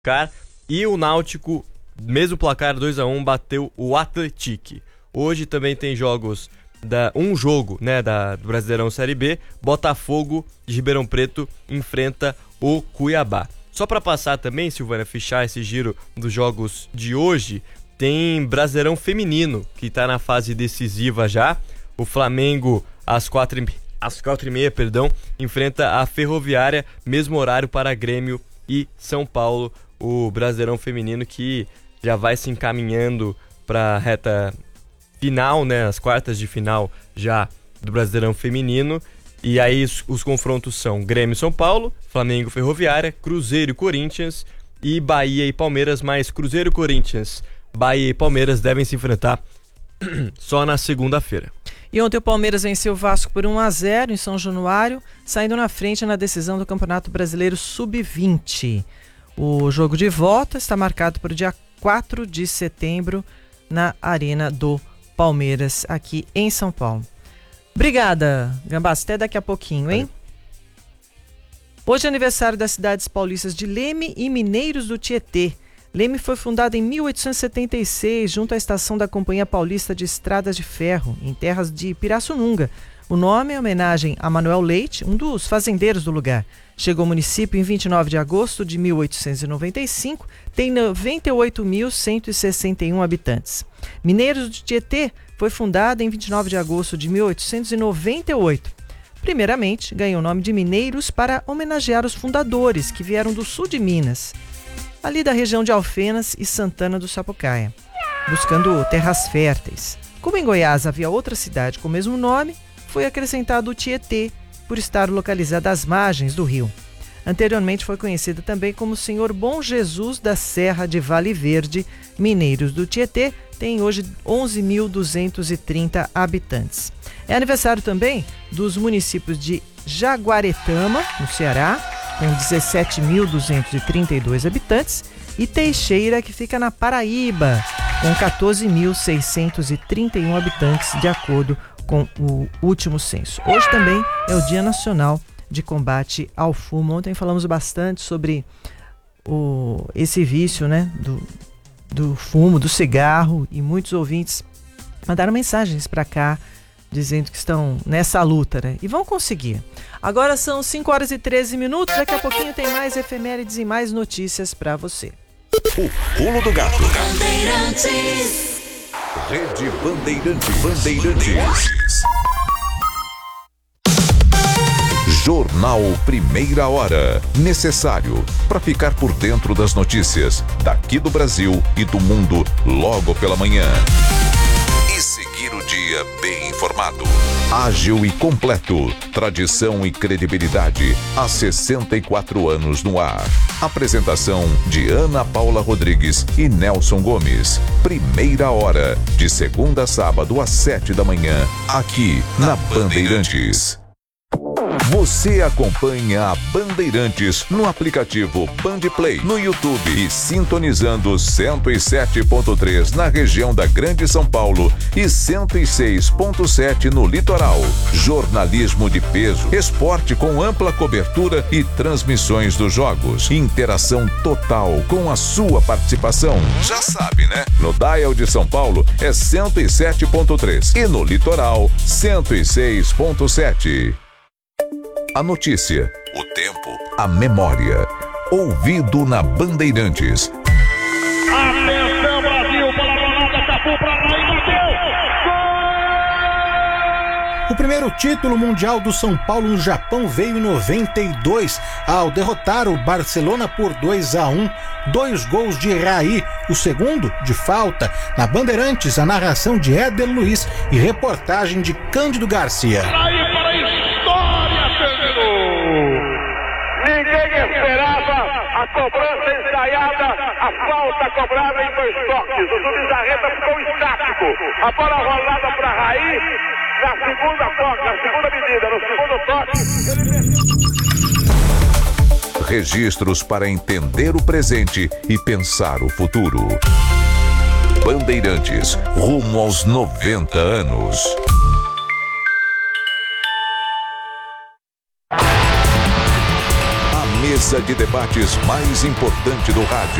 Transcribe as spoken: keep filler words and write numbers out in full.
e o Náutico, mesmo placar dois a um, bateu o Atlético. Hoje também tem jogos, da, um jogo né, da, do Brasileirão Série B, Botafogo de Ribeirão Preto enfrenta o Cuiabá. Só para passar também, Silvana, fechar esse giro dos jogos de hoje, tem Brasileirão Feminino, que está na fase decisiva já. O Flamengo, às quatro e, às quatro e meia, perdão, enfrenta a Ferroviária, mesmo horário para Grêmio e São Paulo. O Brasileirão Feminino que já vai se encaminhando para a reta final, né, as quartas de final já do Brasileirão Feminino. E aí os, os confrontos são Grêmio e São Paulo, Flamengo e Ferroviária, Cruzeiro e Corinthians e Bahia e Palmeiras, mas Cruzeiro e Corinthians, Bahia e Palmeiras devem se enfrentar só na segunda-feira. E ontem o Palmeiras venceu o Vasco por um a zero em São Januário, saindo na frente na decisão do Campeonato Brasileiro sub vinte. O jogo de volta está marcado para o dia quatro de setembro na Arena do Palmeiras, aqui em São Paulo. Obrigada, Gambás. Até daqui a pouquinho, hein? Hoje é aniversário das cidades paulistas de Leme e Mineiros do Tietê. Leme foi fundada em mil oitocentos e setenta e seis, junto à estação da Companhia Paulista de Estradas de Ferro, em terras de Pirassununga. O nome é homenagem a Manuel Leite, um dos fazendeiros do lugar. Chegou ao município em vinte e nove de agosto de mil oitocentos e noventa e cinco, tem noventa e oito mil cento e sessenta e um habitantes. Mineiros do Tietê foi fundada em vinte e nove de agosto de mil oitocentos e noventa e oito. Primeiramente, ganhou o nome de Mineiros para homenagear os fundadores, que vieram do sul de Minas, ali da região de Alfenas e Santana do Sapucaia, buscando terras férteis. Como em Goiás havia outra cidade com o mesmo nome, foi acrescentado o Tietê, por estar localizada às margens do rio. Anteriormente foi conhecida também como Senhor Bom Jesus da Serra de Vale Verde. Mineiros do Tietê tem hoje onze mil duzentos e trinta habitantes. É aniversário também dos municípios de Jaguaretama, no Ceará, com dezessete mil duzentos e trinta e dois habitantes, e Teixeira, que fica na Paraíba, com quatorze mil seiscentos e trinta e um habitantes, de acordo com o último censo. Hoje também é o Dia Nacional de Combate ao Fumo. Ontem falamos bastante sobre o, esse vício, né, do, do fumo, do cigarro, e muitos ouvintes mandaram mensagens para cá dizendo que estão nessa luta, né? E vão conseguir. Agora são cinco horas e treze minutos, daqui a pouquinho tem mais efemérides e mais notícias para você. O Pulo do Gato. Rede Bandeirantes. Bandeirantes. Jornal Primeira Hora. Necessário para ficar por dentro das notícias daqui do Brasil e do mundo logo pela manhã. E seguir o dia bem informado. Ágil e completo. Tradição e credibilidade há sessenta e quatro anos no ar. Apresentação de Ana Paula Rodrigues e Nelson Gomes. Primeira Hora, de segunda a sábado às sete da manhã, aqui na Bandeirantes. Você acompanha a Bandeirantes no aplicativo Bandplay, no YouTube e sintonizando cento e sete ponto três na região da Grande São Paulo e cento e seis ponto sete no litoral. Jornalismo de peso, esporte com ampla cobertura e transmissões dos jogos. Interação total com a sua participação. Já sabe, né? No dial de São Paulo é cento e sete ponto três e no litoral cento e seis ponto sete. A notícia, o tempo, a memória. Ouvido na Bandeirantes. Atenção, Brasil, bola rolada, Cafu pra lá e bateu! O primeiro título mundial do São Paulo no Japão veio em noventa e dois, ao derrotar o Barcelona por dois a um. Dois gols de Raí, o segundo de falta. Na Bandeirantes, a narração de Éder Luiz e reportagem de Cândido Garcia. Ninguém esperava a cobrança ensaiada, a falta cobrada em dois toques. O Zubizarreta ficou estático. A bola rolada para Raí, na segunda toque, na segunda medida, no segundo toque. Registros para entender o presente e pensar o futuro. Bandeirantes, rumo aos noventa anos. mesa de debates mais importante do rádio.